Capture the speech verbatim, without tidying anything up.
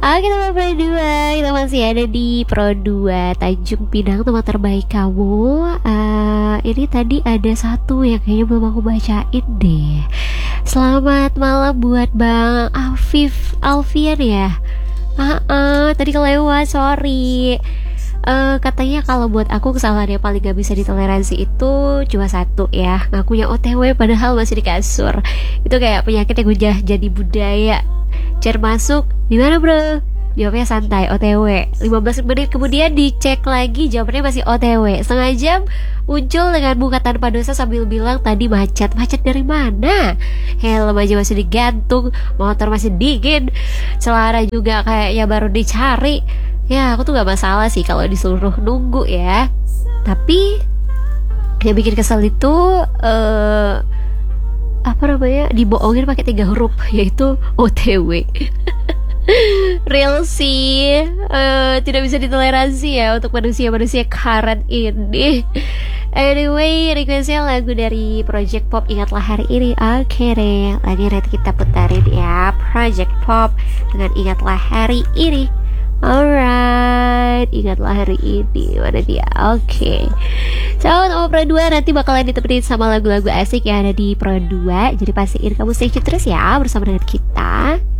Oke teman Pro dua, kita masih ada di Pro dua Tanjung Pinang, teman terbaik kamu. uh, Ini tadi ada satu yang kayaknya belum aku bacain deh. Selamat malam buat Bang Afif Alfian ya. uh, uh, Tadi kelewat, sorry. Uh, katanya kalau buat aku kesalahan yang paling gak bisa ditoleransi itu cuma satu ya, ngakunya O T W padahal masih di kasur. Itu kayak penyakit yang udah jadi budaya. Cer masuk, di mana bro? Jawabnya santai, O T W. lima belas menit kemudian dicek lagi, jawabannya masih O T W. Setengah jam muncul dengan muka tanpa dosa sambil bilang tadi macet. Macet dari mana? Helm aja masih digantung, motor masih dingin, celana juga kayaknya baru dicari. Ya aku tuh gak masalah sih kalau disuruh nunggu ya. Tapi yang bikin kesel itu uh, apa namanya, dibohongin pakai tiga huruf, yaitu O T W. Real sih, uh, tidak bisa ditoleransi ya untuk manusia-manusia karet ini. Anyway, requestnya lagu dari Project Pop, Ingatlah Hari Ini. Oke deh, lagi nanti kita putarin ya Project Pop dengan Ingatlah Hari Ini. Alright, ingatlah hari ini. Mana dia? Oke okay. So, sama Pro dua nanti bakalan ditemenin sama lagu-lagu asik yang ada di Pro dua. Jadi pastiin kamu stay tune terus ya bersama dengan kita.